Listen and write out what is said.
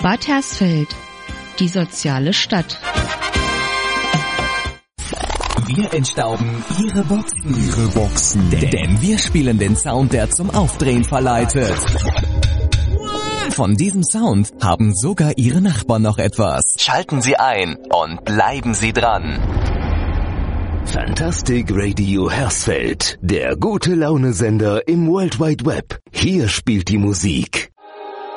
Bad Hersfeld, die soziale Stadt. Wir entstauben Ihre Boxen. Denn wir spielen den Sound, der zum Aufdrehen verleitet. Von diesem Sound haben sogar Ihre Nachbarn noch etwas. Schalten Sie ein und bleiben Sie dran. Fantastic Radio Hersfeld, der gute Laune-Sender im World Wide Web. Hier spielt die Musik.